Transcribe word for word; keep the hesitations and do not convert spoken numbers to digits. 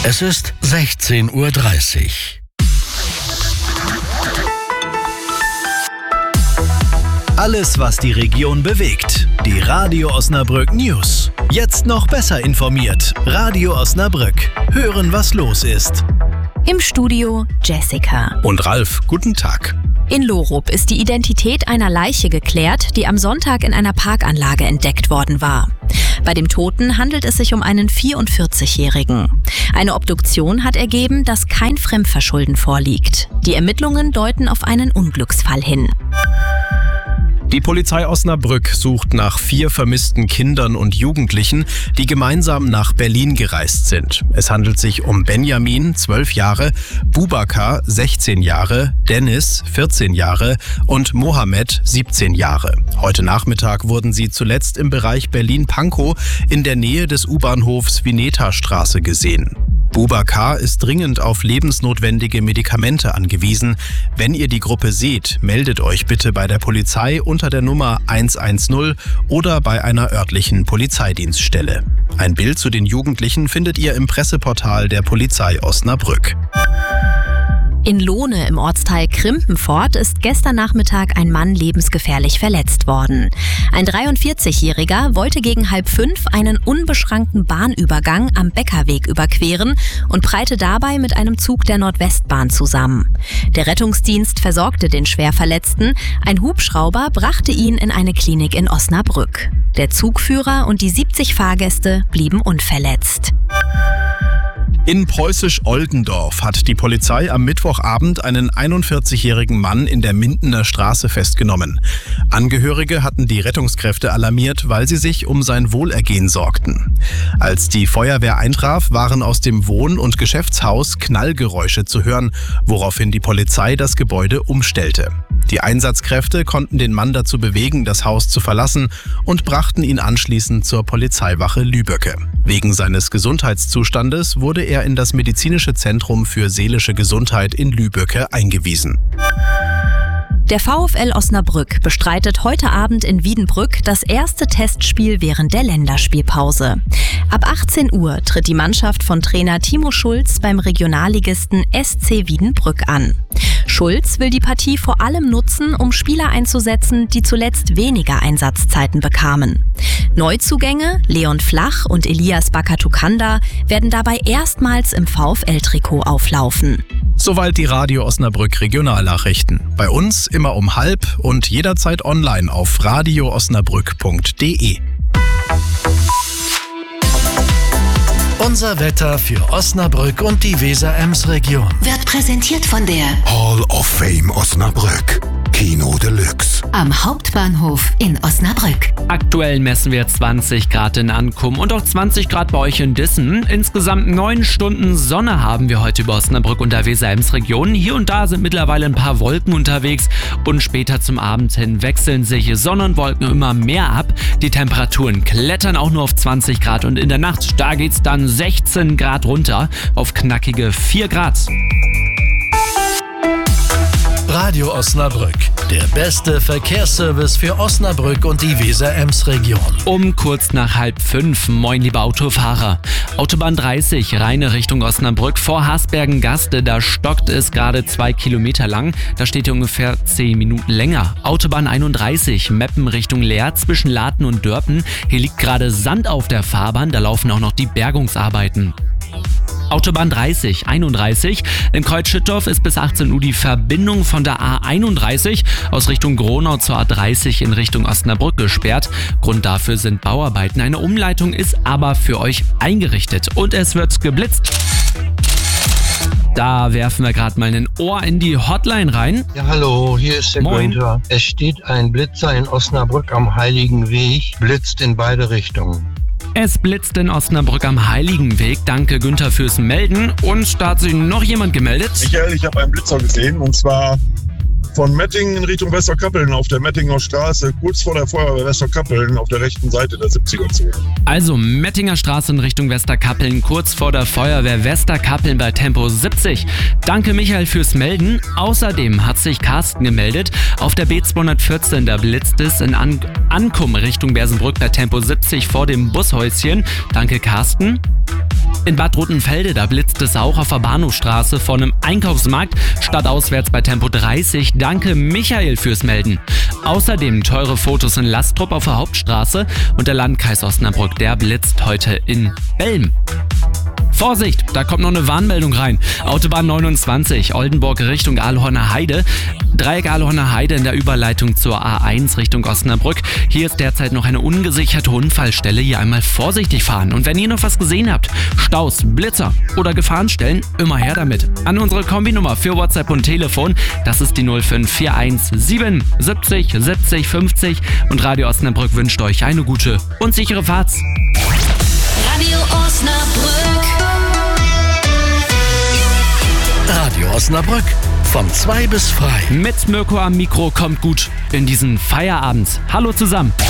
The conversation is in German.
Es ist sechzehn Uhr dreißig. Alles, was die Region bewegt. Die Radio Osnabrück News. Jetzt noch besser informiert. Radio Osnabrück. Hören, was los ist. Im Studio Jessica. Und Ralf, guten Tag. In Lorup ist die Identität einer Leiche geklärt, die am Sonntag in einer Parkanlage entdeckt worden war. Bei dem Toten handelt es sich um einen vierundvierzigjährigen. Eine Obduktion hat ergeben, dass kein Fremdverschulden vorliegt. Die Ermittlungen deuten auf einen Unglücksfall hin. Die Polizei Osnabrück sucht nach vier vermissten Kindern und Jugendlichen, die gemeinsam nach Berlin gereist sind. Es handelt sich um Benjamin, zwölf Jahre, Bubakar, sechzehn Jahre, Dennis, vierzehn Jahre und Mohammed, siebzehn Jahre. Heute Nachmittag wurden sie zuletzt im Bereich Berlin-Pankow in der Nähe des U-Bahnhofs Vineta-Straße gesehen. Bubakar ist dringend auf lebensnotwendige Medikamente angewiesen. Wenn ihr die Gruppe seht, meldet euch bitte bei der Polizei unter der Nummer eins eins null oder bei einer örtlichen Polizeidienststelle. Ein Bild zu den Jugendlichen findet ihr im Presseportal der Polizei Osnabrück. In Lohne im Ortsteil Krimpenfort ist gestern Nachmittag ein Mann lebensgefährlich verletzt worden. Ein dreiundvierzigjähriger wollte gegen halb fünf einen unbeschrankten Bahnübergang am Bäckerweg überqueren und prallte dabei mit einem Zug der Nordwestbahn zusammen. Der Rettungsdienst versorgte den Schwerverletzten. Ein Hubschrauber brachte ihn in eine Klinik in Osnabrück. Der Zugführer und die siebzig Fahrgäste blieben unverletzt. In Preußisch-Oldendorf hat die Polizei am Mittwochabend einen einundvierzigjährigen Mann in der Mindener Straße festgenommen. Angehörige hatten die Rettungskräfte alarmiert, weil sie sich um sein Wohlergehen sorgten. Als die Feuerwehr eintraf, waren aus dem Wohn- und Geschäftshaus Knallgeräusche zu hören, woraufhin die Polizei das Gebäude umstellte. Die Einsatzkräfte konnten den Mann dazu bewegen, das Haus zu verlassen und brachten ihn anschließend zur Polizeiwache Lübbecke. Wegen seines Gesundheitszustandes wurde er in das medizinische Zentrum für seelische Gesundheit in Lübbecke eingewiesen. Der VfL Osnabrück bestreitet heute Abend in Wiedenbrück das erste Testspiel während der Länderspielpause. Ab achtzehn Uhr tritt die Mannschaft von Trainer Timo Schulz beim Regionalligisten S C Wiedenbrück an. Schulz will die Partie vor allem nutzen, um Spieler einzusetzen, die zuletzt weniger Einsatzzeiten bekamen. Neuzugänge Leon Flach und Elias Bakatukanda werden dabei erstmals im VfL-Trikot auflaufen. Soweit die Radio Osnabrück Regionalnachrichten. Bei uns immer um halb und jederzeit online auf radio osnabrück punkt de. Unser Wetter für Osnabrück und die Weser-Ems-Region wird präsentiert von der Hall of Fame Osnabrück. Kino Deluxe. Am Hauptbahnhof in Osnabrück. Aktuell messen wir zwanzig Grad in Ankum und auch zwanzig Grad bei euch in Dissen. Insgesamt neun Stunden Sonne haben wir heute über Osnabrück und der Weser-Ems-Region. Hier und da sind mittlerweile ein paar Wolken unterwegs und später zum Abend hin wechseln sich Sonne und Wolken immer mehr ab. Die Temperaturen klettern auch nur auf zwanzig Grad und in der Nacht, da geht's dann sechzehn Grad runter auf knackige vier Grad. Radio Osnabrück, der beste Verkehrsservice für Osnabrück und die Weser-Ems-Region. Um kurz nach halb fünf, moin liebe Autofahrer. Autobahn dreißig, reine Richtung Osnabrück vor Hasbergen-Gaste, da stockt es gerade zwei Kilometer lang, da steht ihr ungefähr zehn Minuten länger. Autobahn einunddreißig, Meppen Richtung Leer zwischen Laten und Dörpen, hier liegt gerade Sand auf der Fahrbahn, da laufen auch noch die Bergungsarbeiten. Autobahn dreißig, einunddreißig. In Kreuz-Schüttorf ist bis achtzehn Uhr die Verbindung von der A einunddreißig aus Richtung Gronau zur A dreißig in Richtung Osnabrück gesperrt. Grund dafür sind Bauarbeiten. Eine Umleitung ist aber für euch eingerichtet und es wird geblitzt. Da werfen wir gerade mal ein Ohr in die Hotline rein. Ja, hallo, hier ist der Moin. Günther. Es steht ein Blitzer in Osnabrück am Heiligen Weg, blitzt in beide Richtungen. Es blitzt in Osnabrück am Heiligenweg. Danke Günther fürs Melden. Und da hat sich noch jemand gemeldet. Michael, ich habe einen Blitzer gesehen und zwar von Mettingen in Richtung Westerkappeln auf der Mettinger Straße, kurz vor der Feuerwehr Westerkappeln auf der rechten Seite der siebziger-Zone. Also Mettinger Straße in Richtung Westerkappeln, kurz vor der Feuerwehr Westerkappeln bei Tempo siebzig. Danke Michael fürs Melden. Außerdem hat sich Carsten gemeldet. Auf der B zweihundertvierzehn, da blitzt es in An- Ankum Richtung Bersenbrück bei Tempo siebzig vor dem Bushäuschen. Danke Carsten. In Bad Rotenfelde, da blitzt es auch auf der Bahnhofstraße vor einem Einkaufsmarkt, stadtauswärts bei Tempo dreißig. Danke Michael fürs Melden. Außerdem teure Fotos in Lastrup auf der Hauptstraße und der Landkreis Osnabrück, der blitzt heute in Belm. Vorsicht, da kommt noch eine Warnmeldung rein. Autobahn neunundzwanzig, Oldenburg Richtung Ahlhorner Heide. Dreieck Ahlhorner Heide in der Überleitung zur A eins Richtung Osnabrück. Hier ist derzeit noch eine ungesicherte Unfallstelle. Hier einmal vorsichtig fahren. Und wenn ihr noch was gesehen habt, Staus, Blitzer oder Gefahrenstellen, immer her damit. An unsere Kombinummer für WhatsApp und Telefon. Das ist die null fünf vier eins sieben siebzig siebzig fünfzig. Und Radio Osnabrück wünscht euch eine gute und sichere Fahrt. Radio Osnabrück. Radio Osnabrück von zwei bis frei. Mit Mirko am Mikro kommt gut in diesen Feierabend. Hallo zusammen.